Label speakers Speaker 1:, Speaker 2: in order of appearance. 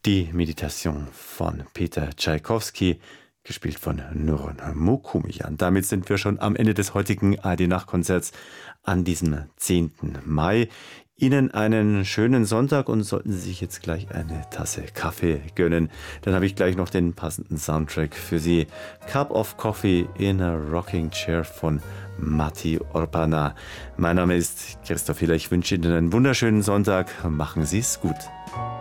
Speaker 1: Die Meditation von Peter Tschaikowski, gespielt von Nurun Mukumian. Damit sind wir schon am Ende des heutigen ARD-Nachtkonzerts an diesem 10. Mai. Ihnen einen schönen Sonntag und sollten Sie sich jetzt gleich eine Tasse Kaffee gönnen, dann habe ich gleich noch den passenden Soundtrack für Sie. Cup of Coffee in a Rocking Chair von Matti Orpana. Mein Name ist Christoph Hiller. Ich wünsche Ihnen einen wunderschönen Sonntag. Machen Sie es gut.